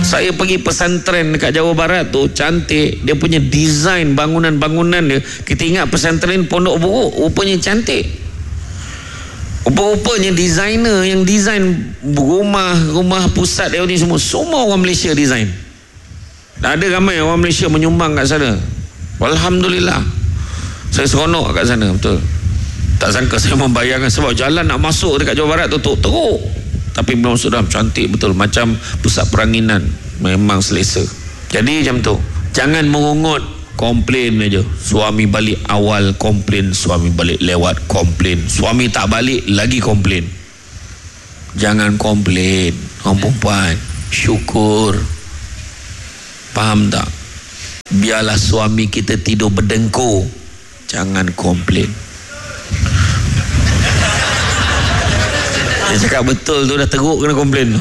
Saya pergi pesantren dekat Jawa Barat tu, cantik. Dia punya desain bangunan-bangunan dia. Kita ingat pesantren Pondok Buruk, rupanya cantik. Rupa-rupanya designer yang design rumah pusat dia ni semua orang Malaysia design. Ada ramai orang Malaysia menyumbang kat sana. Alhamdulillah. Saya seronok kat sana, betul. Tak sangka saya membayangkan, sebab jalan nak masuk dekat Jawa Barat tu teruk. Tapi bila masuk dalam, cantik betul, macam pusat peranginan. Memang selesa. Jadi macam tu, jangan mengungut, komplain aja. Suami balik awal komplain, suami balik lewat komplain, suami tak balik lagi komplain. Jangan komplain orang perempuan, syukur. Faham tak? Biarlah suami kita tidur berdengkur, jangan komplain. Dia cakap betul tu, dah teruk kena komplain tu.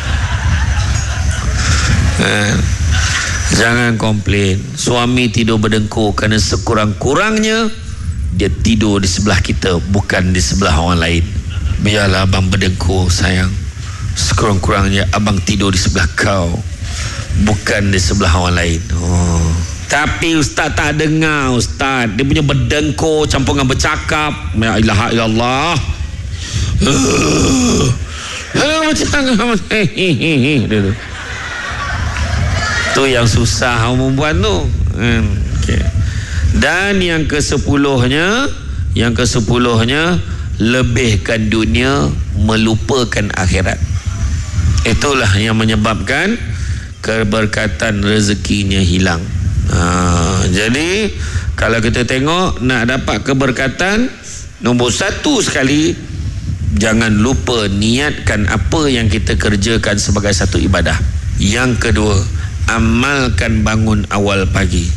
Jangan komplain. Suami tidur berdengkur kerana sekurang-kurangnya dia tidur di sebelah kita, bukan di sebelah orang lain. Biarlah abang berdengkur sayang, sekurang-kurangnya abang tidur di sebelah kau, bukan di sebelah orang lain. Tapi ustaz tak dengar ustaz. Dia punya berdengkur campur dengan bercakap. La ilaha illallah. Macam tu yang susah orang perempuan tu. Okay. Dan yang ke-10-nya, lebihkan dunia, melupakan akhirat. Itulah yang menyebabkan keberkatan rezekinya hilang. Jadi kalau kita tengok nak dapat keberkatan, nombor satu sekali, jangan lupa niatkan apa yang kita kerjakan sebagai satu ibadah. Yang kedua, amalkan bangun awal pagi.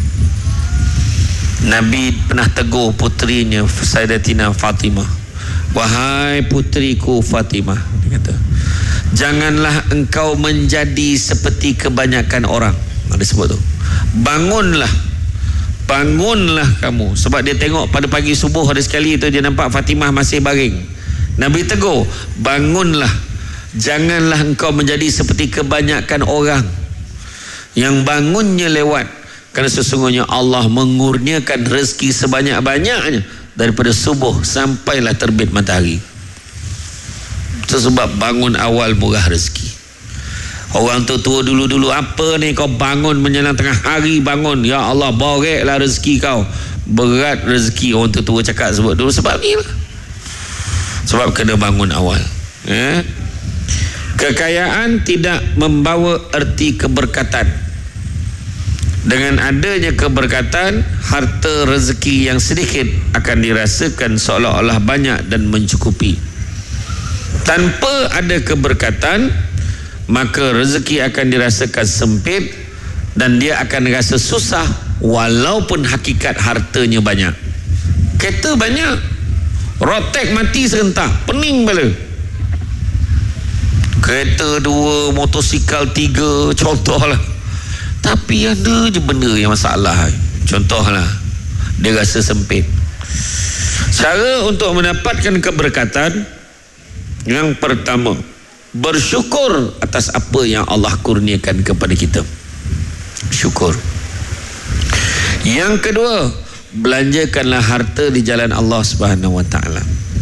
Nabi pernah tegur putrinya Sayyidatina Fatimah, wahai putriku Fatimah, dia kata, janganlah engkau menjadi seperti kebanyakan orang. Ada sebut tu, bangunlah kamu. Sebab dia tengok pada pagi subuh ada sekali tu dia nampak Fatimah masih baring. Nabi tegur, bangunlah, janganlah engkau menjadi seperti kebanyakan orang yang bangunnya lewat. Kerana sesungguhnya Allah mengurniakan rezeki sebanyak-banyaknya daripada subuh sampailah terbit matahari. Itu sebab bangun awal murah rezeki. Orang tu tua dulu-dulu, apa ni kau bangun menjelang tengah hari, bangun, ya Allah boreklah rezeki kau. Berat rezeki, orang tu tua cakap sebut dulu. Sebab ni lah, sebab kena bangun awal. Kekayaan tidak membawa erti keberkatan. Dengan adanya keberkatan, harta rezeki yang sedikit akan dirasakan seolah-olah banyak dan mencukupi. Tanpa ada keberkatan, maka rezeki akan dirasakan sempit dan dia akan rasa susah walaupun hakikat hartanya banyak. Kereta banyak, rotek mati serentak, pening bala. Kereta 2, motosikal 3, contohlah. Tapi ada je benda yang masalah. Contohlah, dia rasa sempit. Cara untuk mendapatkan keberkatan, yang pertama, bersyukur atas apa yang Allah kurniakan kepada kita. Syukur. Yang kedua, belanjakanlah harta di jalan Allah Subhanahu Wa Taala.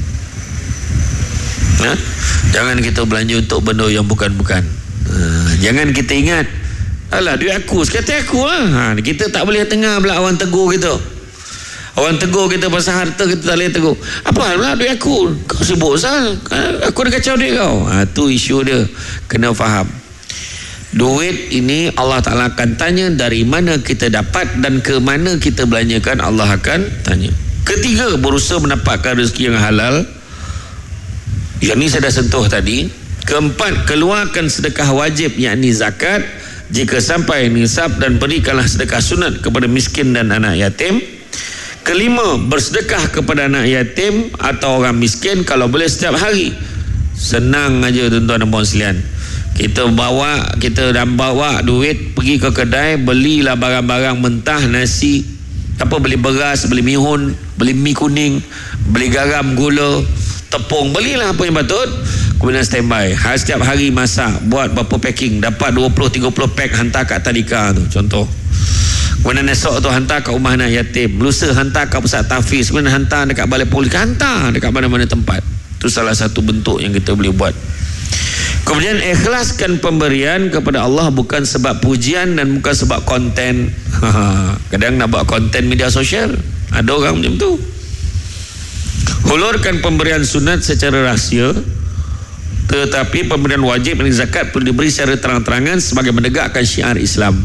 Jangan kita belanja untuk benda yang bukan-bukan. Jangan kita ingat, alah duit aku, sekata aku lah. Kita tak boleh tengah pula orang tegur kita. Orang tegur kita pasal harta, kita tak boleh tegur. Apa pula duit aku? Kau sibuk sal, aku dah kacau duit kau. Tu isu dia. Kena faham, duit ini Allah Ta'ala akan tanya dari mana kita dapat dan ke mana kita belanjakan. Allah akan tanya. Ketiga, berusaha mendapatkan rezeki yang halal. Yang ni saya dah sentuh tadi. Keempat, keluarkan sedekah wajib, yakni zakat jika sampai nisab, dan berikanlah sedekah sunat kepada miskin dan anak yatim. Kelima, bersedekah kepada anak yatim atau orang miskin kalau boleh setiap hari. Senang aja tuan-tuan dan puan sekalian. Kita dah bawa duit pergi ke kedai, belilah barang-barang mentah, nasi, beli beras, beli mihun, beli mi kuning, beli garam, gula, tepung, belilah apa yang patut. kemudian standby. Setiap hari masak, buat berapa packing, dapat 20-30 pack hantar kat tadika tu, contoh. Kemudian esok tu hantar kat rumah anak yatim, lusa hantar kat pusat tahfiz, kemudian hantar dekat balai polis, hantar dekat mana-mana tempat. Itu salah satu bentuk yang kita boleh buat. Kemudian ikhlaskan pemberian kepada Allah bukan sebab pujian dan bukan sebab konten. Kadang nak buat konten media sosial, ada orang macam tu. Hulurkan pemberian sunat secara rahsia, tetapi pemberian wajib dan zakat perlu diberi secara terang-terangan sebagai menegakkan syiar Islam.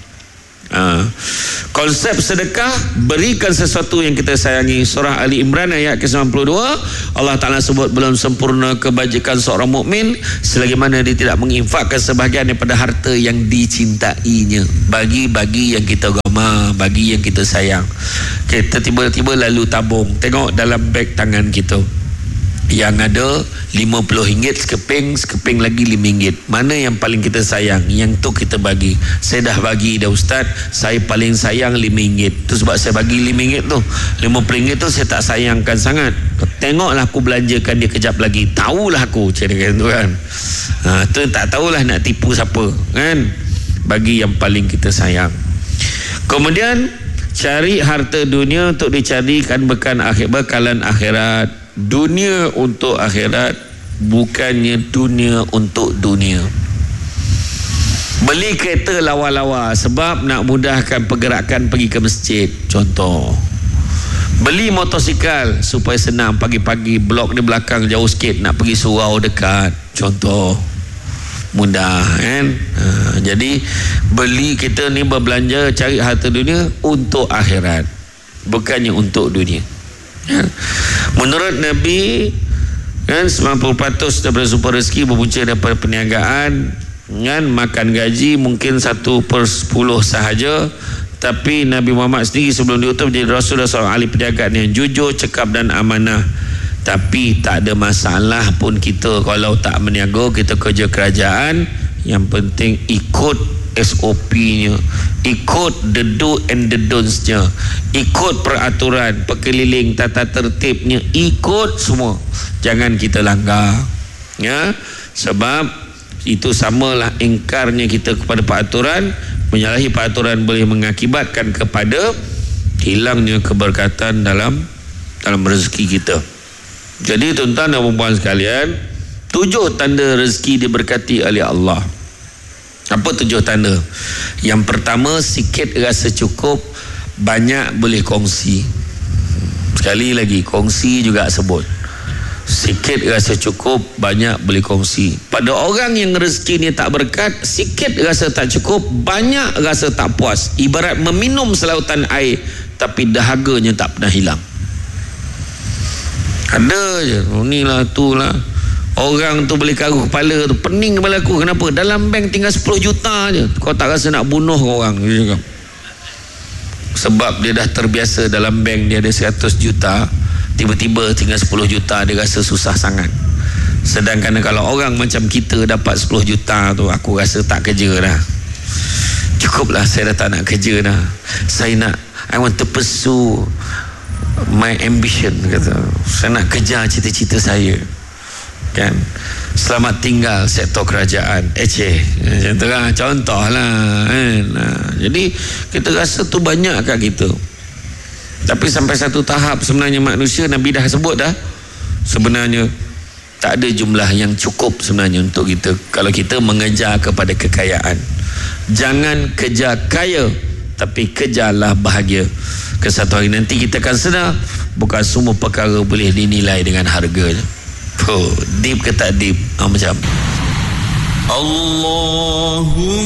Konsep sedekah, berikan sesuatu yang kita sayangi. Surah Ali Imran ayat ke-92, Allah Ta'ala sebut belum sempurna kebajikan seorang mukmin selagi mana dia tidak menginfakkan sebahagian daripada harta yang dicintainya. Bagi yang kita gama, bagi yang kita sayang. Kita tiba-tiba lalu tabung, tengok dalam beg tangan kita yang ada RM50 sekeping lagi RM5. Mana yang paling kita sayang? Yang tu kita bagi. Saya dah bagi dah Ustaz, saya paling sayang RM5. Tu sebab saya bagi RM5 tu. RM50 tu saya tak sayangkan sangat. Tengoklah aku belanjakan dia kejap lagi, tahulah aku cakap tu kan. Tu tak tahulah nak tipu siapa kan. Bagi yang paling kita sayang. Kemudian cari harta dunia untuk dicarikan bekalan akhirat. Dunia untuk akhirat, bukannya dunia untuk dunia. Beli kereta lawa-lawa sebab nak mudahkan pergerakan pergi ke masjid, contoh. Beli motosikal supaya senang pagi-pagi, blok di belakang jauh sikit, nak pergi surau dekat, contoh. Mudah kan. Jadi beli kita ni berbelanja, cari harta dunia untuk akhirat, bukannya untuk dunia. Menurut Nabi kan 90% daripada sumber rezeki berpunca daripada perniagaan kan. Makan gaji mungkin 1/10 sahaja, tapi Nabi Muhammad sendiri sebelum diutus menjadi Rasul dan seorang ahli perniagaan yang jujur, cekap dan amanah. Tapi tak ada masalah pun kita kalau tak berniaga, kita kerja kerajaan. Yang penting ikut SOP-nya, ikut the do and the don'ts-nya, ikut peraturan, perkeliling, tata tertibnya, ikut semua. Jangan kita langgar, ya. Sebab itu samalah ingkarnya kita kepada peraturan. Menyalahi peraturan boleh mengakibatkan kepada hilangnya keberkatan dalam rezeki kita. Jadi tuan-tuan dan puan-puan sekalian, 7 tanda rezeki diberkati oleh Allah. Apa 7 tanda? Yang pertama, sikit rasa cukup, banyak boleh kongsi. Sekali lagi, kongsi juga sebut. Sikit rasa cukup, banyak boleh kongsi. Pada orang yang rezeki ni tak berkat, sikit rasa tak cukup, banyak rasa tak puas. Ibarat meminum selautan air, tapi dahaganya tak pernah hilang. Ada je, ni lah, tu lah. Orang tu boleh karuh kepala tu, pening kepala aku. Kenapa? Dalam bank tinggal 10 juta je. Kau tak rasa nak bunuh orang? Sebab dia dah terbiasa dalam bank dia ada 100 juta, tiba-tiba tinggal 10 juta, dia rasa susah sangat. Sedangkan kalau orang macam kita dapat 10 juta tu, aku rasa tak kerja dah. Cukuplah, saya dah tak nak kerja dah. I want to pursue my ambition, kata. Saya nak kejar cita-cita saya. Kan, selamat tinggal sektor kerajaan, macam tu lah, contoh lah kan. Jadi kita rasa tu banyak kat kita, tapi sampai satu tahap sebenarnya manusia, Nabi dah sebut dah, sebenarnya tak ada jumlah yang cukup sebenarnya untuk kita. Kalau kita mengejar kepada kekayaan, jangan kejar kaya, tapi kejarlah bahagia. Ke satu hari nanti kita akan sedar, bukan semua perkara boleh dinilai dengan harganya. Deep ke tak deep? Macam Allahumma